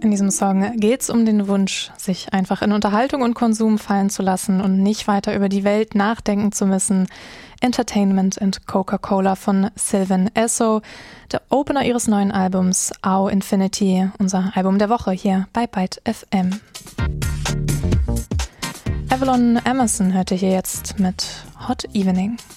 In diesem Song geht es um den Wunsch, sich einfach in Unterhaltung und Konsum fallen zu lassen und nicht weiter über die Welt nachdenken zu müssen. Entertainment and Coca-Cola von Sylvan Esso, der Opener ihres neuen Albums Au Infinity, unser Album der Woche hier bei Byte FM. Avalon Emerson hörte hier jetzt mit Hot Evening.